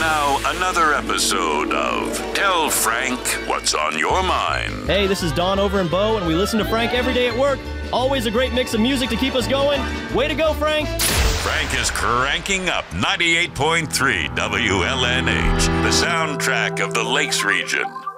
now another episode of Tell Frank What's on Your Mind. Hey, this is Don over in Bow, and we listen to Frank every day at work. Always a great mix of music to keep us going. Way to go, Frank. Frank is cranking up 98.3 WLNH, the soundtrack of the Lakes region.